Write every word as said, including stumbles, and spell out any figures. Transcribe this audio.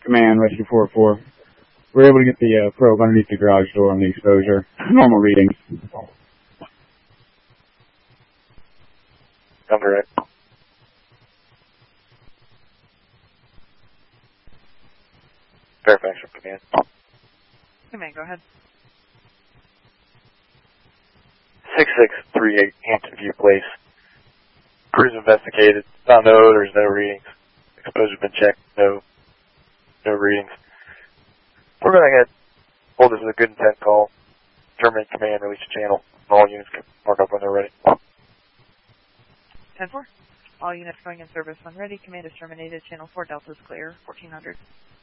Command, Rescue four four. We're able to get the uh, probe underneath the garage door on the exposure. Normal readings. Correct. Fairfax from Command. Command, go ahead. six six three eight Hampton View Place. Crews investigated. Found no odors, no readings. Exposure's been checked. No, no readings. We're going to get hold this as a good intent call. Terminate command, release the channel. All units can mark up when they're ready. ten four. All units going in service when ready. Command is terminated. Channel four Delta is clear. fourteen hundred.